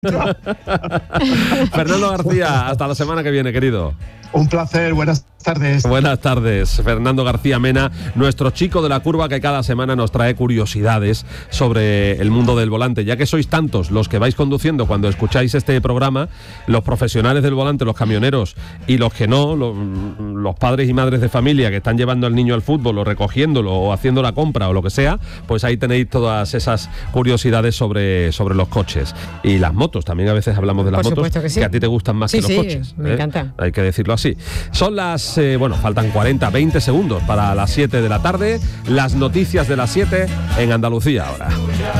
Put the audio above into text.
Fernando García, hasta la semana que viene, querido. Un placer, buenas tardes. Buenas tardes, Fernando García Mena, nuestro chico de la curva que cada semana nos trae curiosidades sobre el mundo del volante. Ya que sois tantos los que vais conduciendo cuando escucháis este programa, los profesionales del volante, los camioneros y los que no, los padres y madres de familia que están llevando al niño al fútbol o recogiéndolo o haciendo la compra o lo que sea, pues ahí tenéis todas esas curiosidades sobre los coches. Y las motos, también a veces hablamos de las motos, que a ti te gustan más que los coches. Me encanta. Hay que decirlo así. Son las, faltan 20 segundos para las 7 de la tarde. Las noticias de las 7 en Andalucía ahora.